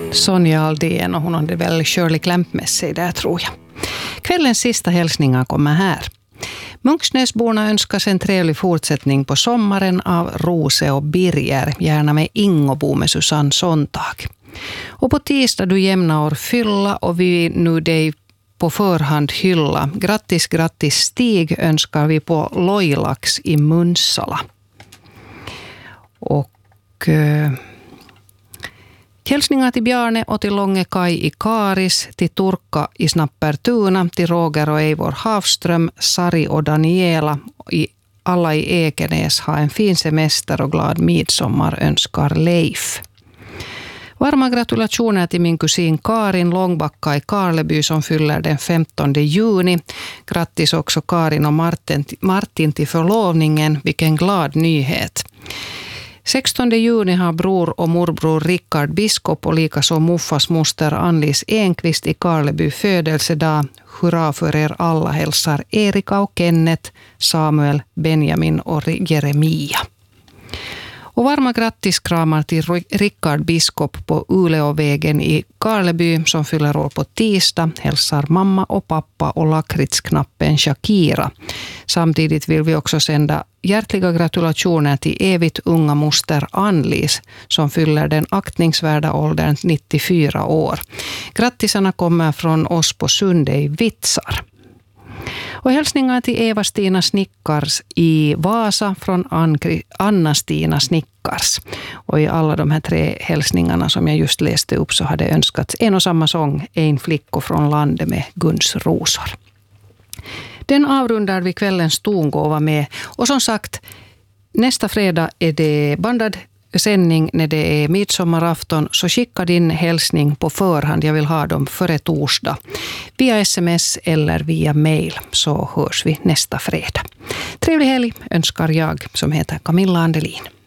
Sonja Aldén, och hon hade väl Shirley Clamp med sig där, tror jag. Kvällens sista hälsningar kommer här. Munksnäsborna önskar sig en trevlig fortsättning på sommaren av Rose och Birger, gärna med Ingobo med Susanne Sontag. Och på tisdag du jämna år fylla och vi nu dig på förhand hylla. Grattis, grattis Stig önskar vi på Loilax i Munsala. Och hälsningar till Bjarne och till Långe Kai i Karis, till Turka i Snappertuna, till Roger och Eivor Havström, Sari och Daniela, alla i Ekenäs, ha en fin semester och glad midsommar önskar Leif. Varma gratulationer till min kusin Karin Långbacka i Karleby som fyller den 15 juni. Grattis också Karin och Martin till förlovningen, vilken glad nyhet. 16 juni har bror och morbror Rickard Biskop och likaså muffas moster Anlis Enqvist i Karleby födelsedag. Hurra för er alla, hälsar Erika och Kenneth, Samuel, Benjamin och Jeremia. Och varma grattiskramar till Rickard Biskop på Uleåvägen i Karleby som fyller år på tisdag. Hälsar mamma och pappa och lakritsknappen Shakira. Samtidigt vill vi också sända hjärtliga gratulationer till evigt unga moster Anlis som fyller den aktningsvärda åldern 94 år. Grattisarna kommer från oss på Sunde i Vitsar. Och hälsningar till Eva-Stina Snickars i Vasa från Anna-Stina Snickars. Och i alla de här 3 hälsningarna som jag just läste upp så hade önskats en och samma sång, En flicka från landet med Guns rosor. Den avrundar vi kvällens tongåva med. Och som sagt, nästa fredag är det bandad sändning när det är midsommarafton, så skicka din hälsning på förhand. Jag vill ha dem före torsdag. Via sms eller via mail, så hörs vi nästa fredag. Trevlig helg önskar jag som heter Camilla Andelin.